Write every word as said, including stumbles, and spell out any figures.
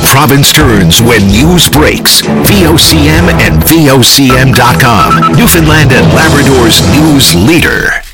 province turns when news breaks. V O C M and V O C M dot com. Newfoundland and Labrador's news leader.